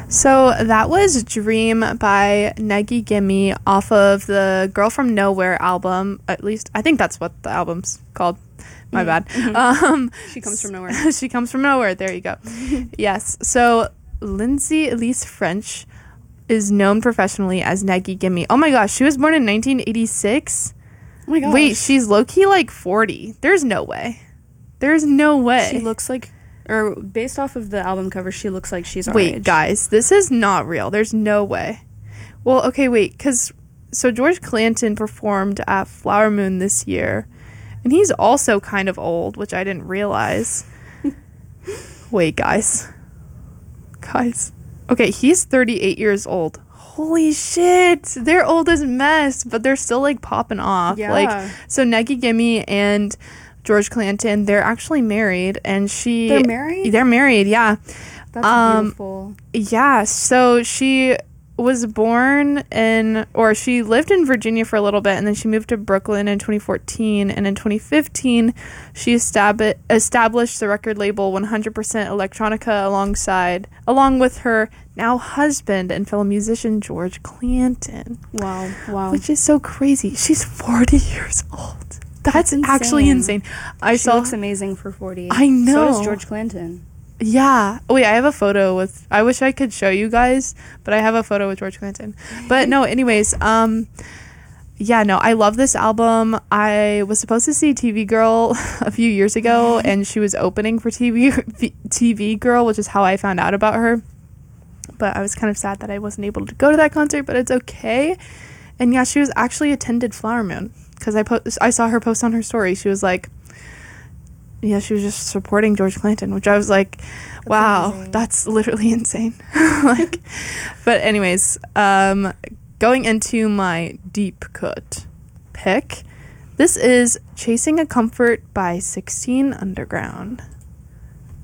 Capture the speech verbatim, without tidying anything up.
So that was Dream by Negi Gimme off of the Girl From Nowhere album. At least, I think that's what the album's called. My Mm-hmm. bad. Mm-hmm. Um, She Comes From Nowhere. She Comes From Nowhere. There you go. Yes. So Lindsay Elise French is known professionally as Negi Gimme. Oh my gosh, she was born in nineteen eighty-six. Oh my gosh. Wait, she's low-key like forty. There's no way. There's no way. She looks like, or based off of the album cover, she looks like she's our Wait, age. guys, this is not real. There's no way. Well, okay, wait, because so George Clanton performed at Flower Moon this year, and he's also kind of old, which I didn't realize. Wait, guys. Guys. Okay, he's thirty-eight years old. Holy shit. They're old as mess, but they're still, like, popping off. Yeah. Like, so Negi Gimme and George Clanton, they're actually married, and she... They're married? They're married, yeah. That's Um, beautiful. Yeah, so she was born in, or she lived in Virginia for a little bit, and then she moved to Brooklyn in twenty fourteen, and in twenty fifteen, she estab- established the record label one hundred percent Electronica alongside, along with her now husband and fellow musician George Clanton. Wow, wow. Which is so crazy. She's forty years old. That's, That's actually insane. insane. I she saw looks amazing for forty. I know. So does George Clanton. Yeah. Oh, wait, I have a photo with... I wish I could show you guys, but I have a photo with George Clanton. But no, anyways, um... yeah, no, I love this album. I was supposed to see T V Girl a few years ago, and she was opening for T V T V Girl, which is how I found out about her. But I was kind of sad that I wasn't able to go to that concert, but it's okay. And yeah, she was actually attended Flower Moon, because I, po- I saw her post on her story. She was like... yeah, she was just supporting George Clanton, which I was like, That's wow, amazing. that's literally insane. Like, but anyways, um, going into my deep cut pick, this is Chasing a Comfort by sixteen Underground.